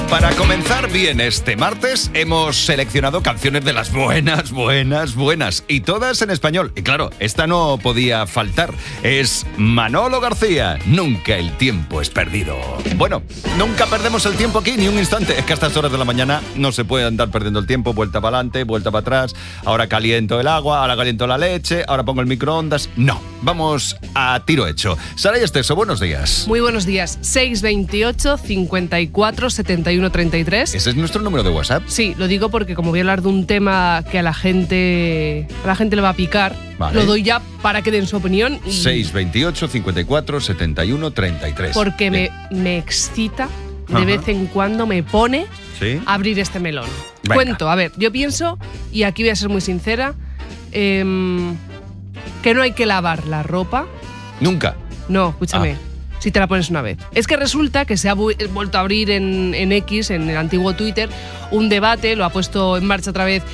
Para comenzar bien este martes, hemos seleccionado canciones de las buenas, y todas en español. Y claro, esta no podía faltar. Es Manolo García, Nunca el tiempo es perdido. Bueno, nunca perdemos el tiempo aquí ni un instante. Es que a estas horas de la mañana no se puede andar perdiendo el tiempo. Vuelta para adelante, vuelta para atrás. Ahora caliento el agua, ahora caliento la leche, ahora pongo el microondas. No, vamos a tiro hecho. Saray Esteso, buenos días. Muy buenos días. 628 54 71 33. ¿Ese es nuestro número de WhatsApp? Sí, lo digo porque como voy a hablar de un tema que a la gente le va a picar, vale, lo doy ya para que den su opinión. 628 54 71 33. Porque me excita, de vez en cuando me pone abrir este melón. Venga. Cuento, a ver, yo pienso, y aquí voy a ser muy sincera, que no hay que lavar la ropa. ¿Nunca? No, escúchame. Si te la pones una vez. Es que resulta que se ha vuelto a abrir en X, en el antiguo Twitter, un debate, lo ha puesto en marcha otra vez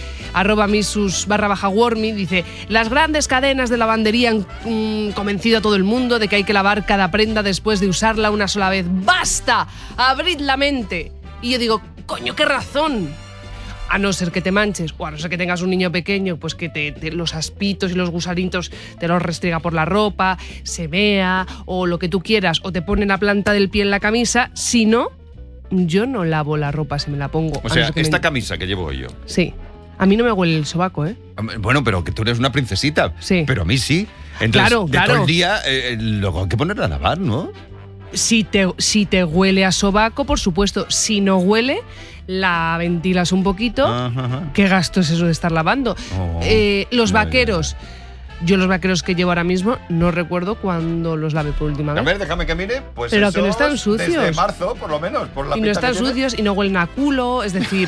@misus_warmy, dice: las grandes cadenas de lavandería han convencido a todo el mundo de que hay que lavar cada prenda después de usarla una sola vez. ¡Basta! ¡Abrid la mente! Y yo digo, coño, qué razón. A no ser que te manches, o a no ser que tengas un niño pequeño, pues que los aspitos y los gusanitos te los restriega por la ropa, se mea, o lo que tú quieras, o te pone la planta del pie en la camisa. Si no, yo no lavo la ropa si me la pongo. O sea, esta camisa que llevo yo. Sí. A mí no me huele el sobaco, ¿eh? Bueno, pero que tú eres una princesita. Sí. Pero a mí sí. Entonces, claro. todo el día, luego hay que ponerla a lavar, ¿no? Si te huele a sobaco, por supuesto. Si no huele, la ventilas un poquito. Ajá. ¿Qué gasto es eso de estar lavando? Los vaqueros. Yo los vaqueros que llevo ahora mismo no recuerdo cuándo los lave por última vez. A ver, déjame que mire. Pues pero que no están sucios. Desde marzo, por lo menos. Por la y no están sucios y no huelen a culo. Es decir,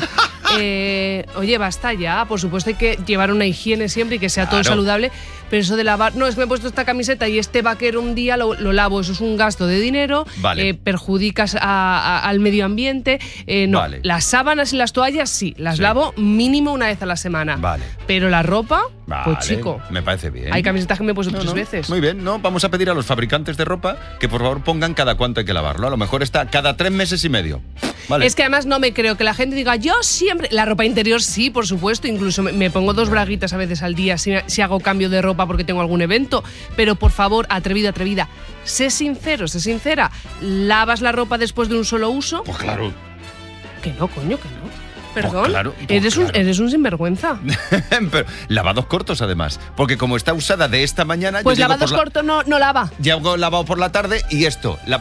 oye, basta ya. Por supuesto hay que llevar una higiene siempre y que sea todo saludable. Pero eso de lavar... No, es que me he puesto esta camiseta y este vaquero un día lo lavo. Eso es un gasto de dinero. Vale. Perjudicas al medio ambiente. No, vale. Las sábanas y las toallas sí. Las lavo mínimo una vez a la semana. Vale. Pero la ropa, pues chico. Me parece bien. Hay camisetas que me he puesto 3 veces. Muy bien, ¿no? Vamos a pedir a los fabricantes de ropa que por favor pongan cada cuánto hay que lavarlo. A lo mejor está cada 3 meses y medio. Vale. Es que además no me creo que la gente diga, yo siempre... La ropa interior sí, por supuesto. Incluso me pongo 2 braguitas a veces al día si hago cambio de ropa porque tengo algún evento. Pero por favor, atrevida, sé sincera. ¿Lavas la ropa después de un solo uso? Pues claro. Que no, coño, que no. Perdón, pues claro, eres un sinvergüenza. Pero lavados cortos además, porque como está usada de esta mañana... Pues lavados cortos no lava. Ya hago lavado por la tarde y esto...